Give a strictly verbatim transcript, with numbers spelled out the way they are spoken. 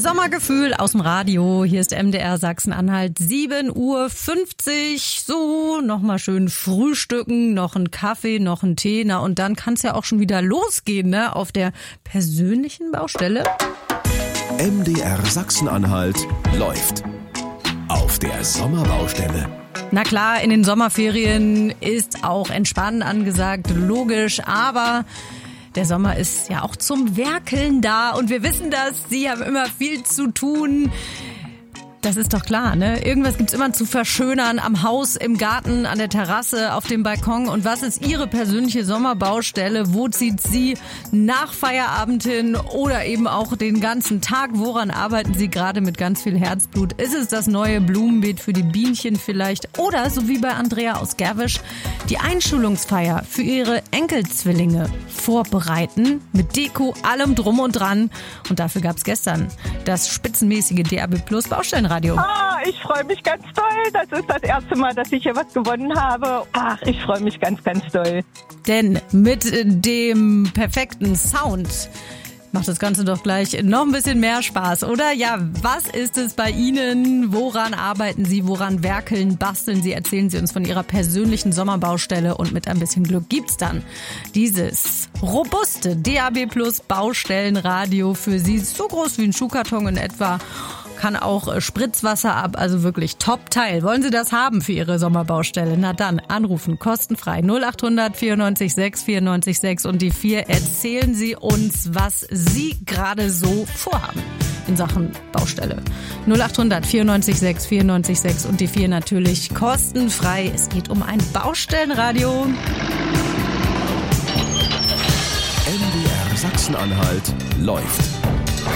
Sommergefühl aus dem Radio. Hier ist M D R Sachsen-Anhalt, sieben Uhr fünfzig. So, nochmal schön frühstücken, noch einen Kaffee, noch einen Tee. Na, und dann kann es ja auch schon wieder losgehen, ne? Auf der persönlichen Baustelle. M D R Sachsen-Anhalt läuft auf der Sommerbaustelle. Na klar, in den Sommerferien ist auch Entspannen angesagt, logisch, aber der Sommer ist ja auch zum Werkeln da und wir wissen das, Sie haben immer viel zu tun. Das ist doch klar, ne? Irgendwas gibt's immer zu verschönern am Haus, im Garten, an der Terrasse, auf dem Balkon. Und was ist Ihre persönliche Sommerbaustelle? Wo zieht Sie nach Feierabend hin oder eben auch den ganzen Tag? Woran arbeiten Sie gerade mit ganz viel Herzblut? Ist es das neue Blumenbeet für die Bienchen vielleicht? Oder, so wie bei Andrea aus Gerwisch, die Einschulungsfeier für ihre Enkelzwillinge vorbereiten? Mit Deko, allem drum und dran. Und dafür gab's gestern das spitzenmäßige D A B Plus Baustellenradio. Ah, ich freue mich ganz doll. Das ist das erste Mal, dass ich hier was gewonnen habe. Ach, ich freue mich ganz, ganz doll. Denn mit dem perfekten Sound macht das Ganze doch gleich noch ein bisschen mehr Spaß, oder? Ja, was ist es bei Ihnen? Woran arbeiten Sie? Woran werkeln, basteln Sie? Erzählen Sie uns von Ihrer persönlichen Sommerbaustelle und mit ein bisschen Glück gibt's dann dieses robuste D A B Plus Baustellenradio für Sie. So groß wie ein Schuhkarton in etwa. Kann auch Spritzwasser ab, also wirklich Top-Teil. Wollen Sie das haben für Ihre Sommerbaustelle? Na dann, anrufen, kostenfrei null acht hundert vierundneunzig sechs vierundneunzig sechs und die vier. Erzählen Sie uns, was Sie gerade so vorhaben in Sachen Baustelle. null acht hundert vierundneunzig sechs vierundneunzig sechs und die vier natürlich kostenfrei. Es geht um ein Baustellenradio. M D R Sachsen-Anhalt läuft.